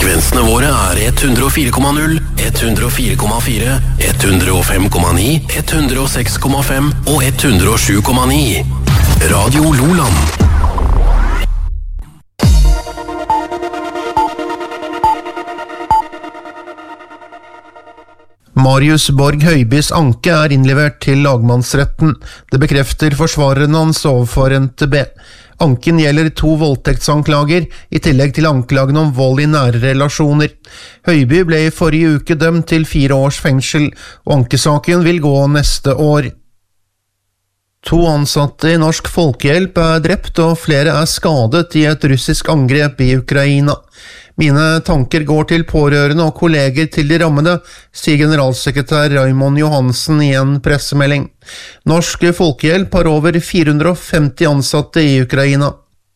Frekvensene våre 104,0, 104,4, 105,9, 106,5 og 107,9. Radio Loland. Marius Borg Høibys anke innlevert til lagmannsretten. Det bekrefter forsvareren hans overfor NTB. Anken gjelder 2 voldtektsanklager, i tillegg til anklagen om vold i nære relasjoner. Høiby ble i forrige uke dømt til 4 års fengsel, og ankesaken vil gå neste år. 2 ansatte i Norsk Folkehjelp drept, og flere skadet i et russisk angrep i Ukraina. Mine tanker går til pårørende og kolleger til de rammede, sier generalsekretær Raymond Johansen i en pressemelding. Norsk Folkehjelp har over 450 ansatte i Ukraina.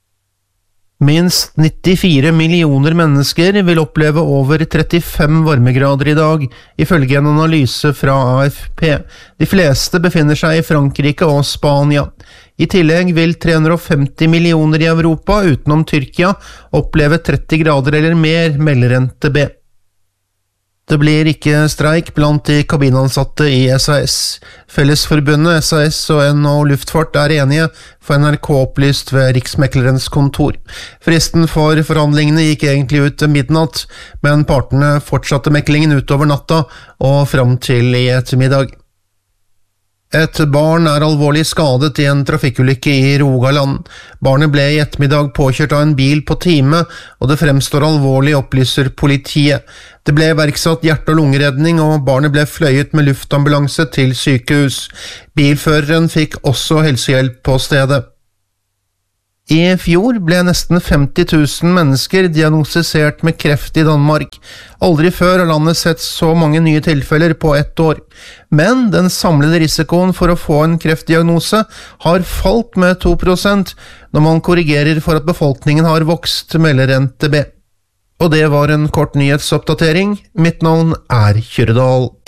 Minst 94 millioner mennesker vil oppleve over 35 varmegrader i dag, ifølge en analyse fra AFP. De fleste befinner seg i Frankrike og Spania. I tillegg vil 350 millioner i Europa, utenom Tyrkia, oppleve 30 grader eller mer, melder NTB. Det blir ikke streik blant de kabinansatte i SAS. Fellesforbundet SAS og NHO Luftfart enige, for NRK opplyst ved Riksmeklerens kontor. Fristen for forhandlingene gikk egentlig ut midnatt, men partene fortsatte meklingen utover natta og fram til i ettermiddag. Et barn alvorlig skadet i en trafikkulykke i Rogaland. Barnet ble i ettermiddag påkjørt av en bil på time, og det fremstår alvorlig, opplyser politiet. Det ble iverksatt hjerte- og lungeredning, og barnet ble fløyet med luftambulanse til sykehus. Bilføreren fikk også helsehjelp på stedet. I fjor ble nesten 50 000 mennesker diagnostisert med kreft i Danmark. Aldri før har landet sett så mange nye tilfeller på ett år. Men den samlede risikoen for å få en kreftdiagnose har falt med 2% når man korrigerer for at befolkningen har vokst, melder NTB. Og det var en kort nyhetsoppdatering. Mitt navn Kjøredal.